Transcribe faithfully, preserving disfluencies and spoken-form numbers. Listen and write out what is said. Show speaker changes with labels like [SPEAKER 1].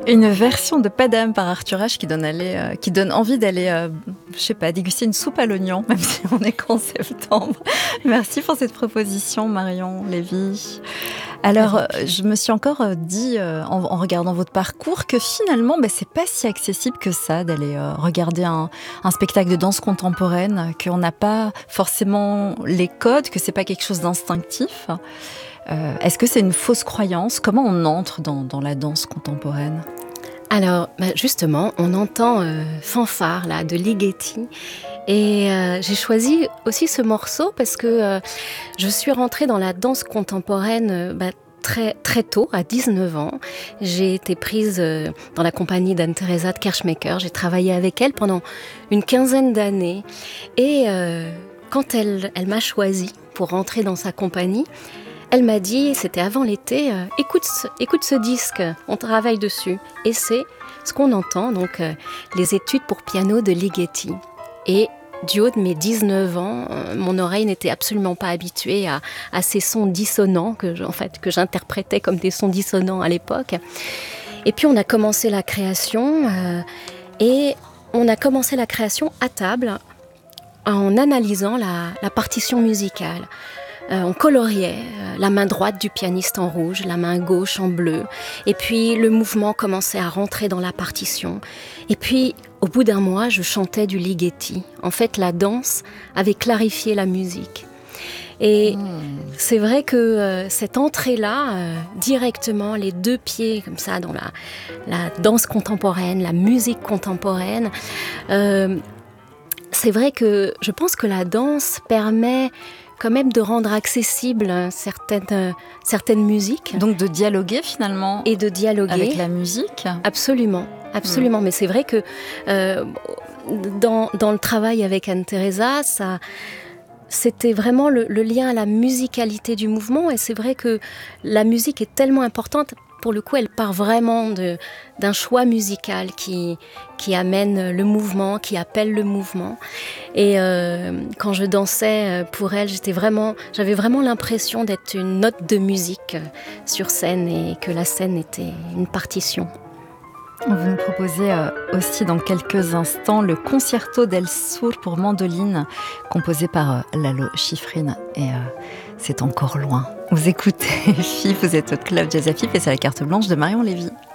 [SPEAKER 1] Une version de Padam par Arthur H qui donne, aller, euh, qui donne envie d'aller, euh, je sais pas, déguster une soupe à l'oignon, même si on est qu'en septembre. Merci pour cette proposition, Marion Lévy. Alors, euh, je me suis encore euh, dit, euh, en, en regardant votre parcours, que finalement, bah, c'est pas si accessible que ça d'aller euh, regarder un, un spectacle de danse contemporaine, qu'on n'a pas forcément les codes, que c'est pas quelque chose d'instinctif. Euh, est-ce que c'est une fausse croyance ? Comment on entre dans, dans la danse contemporaine ?
[SPEAKER 2] Alors, bah justement, on entend euh, Fanfare là, de Ligeti. Et euh, j'ai choisi aussi ce morceau parce que euh, je suis rentrée dans la danse contemporaine euh, bah, très, très tôt, à dix-neuf ans. J'ai été prise euh, dans la compagnie d'Anne-Theresa de Kerschmecker. J'ai travaillé avec elle pendant une quinzaine d'années. Et euh, quand elle, elle m'a choisie pour rentrer dans sa compagnie, elle m'a dit, c'était avant l'été, euh, écoute, ce, écoute ce disque, on travaille dessus. Et c'est ce qu'on entend, donc euh, les études pour piano de Ligeti. Et du haut de mes dix-neuf ans, euh, mon oreille n'était absolument pas habituée à, à ces sons dissonants que, je, en fait, que j'interprétais comme des sons dissonants à l'époque. Et puis on a commencé la création, euh, et on a commencé la création à table en analysant la, la partition musicale. Euh, on coloriait euh, la main droite du pianiste en rouge, la main gauche en bleu. Et puis le mouvement commençait à rentrer dans la partition. Et puis au bout d'un mois, je chantais du Ligeti. En fait, la danse avait clarifié la musique. Et mmh. c'est vrai que euh, cette entrée-là, euh, directement, les deux pieds comme ça dans la, la danse contemporaine, la musique contemporaine, euh, c'est vrai que je pense que la danse permet quand même de rendre accessible certaines, euh, certaines musiques.
[SPEAKER 1] Donc de dialoguer finalement.
[SPEAKER 2] Et de dialoguer.
[SPEAKER 1] Avec la musique.
[SPEAKER 2] Absolument, absolument. Mmh. Mais c'est vrai que euh, dans, dans le travail avec Anne-Theresa, ça, c'était vraiment le, le lien à la musicalité du mouvement. Et c'est vrai que la musique est tellement importante. Pour le coup, elle part vraiment de, d'un choix musical qui, qui amène le mouvement, qui appelle le mouvement. Et euh, quand je dansais pour elle, j'étais vraiment, j'avais vraiment l'impression d'être une note de musique sur scène et que la scène était une partition.
[SPEAKER 1] Vous nous proposez euh, aussi dans quelques instants le Concerto del Sur pour mandoline, composé par euh, Lalo Schifrin. Et euh, c'est encore loin. Vous écoutez F I F, vous êtes au Club Jazz à F I F et c'est la carte blanche de Marion Lévy.